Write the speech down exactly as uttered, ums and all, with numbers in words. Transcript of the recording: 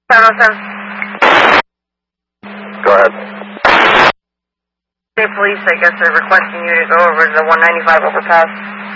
seven oh seven. Go ahead. State police, I guess they're requesting you to go over the one ninety-five overpass.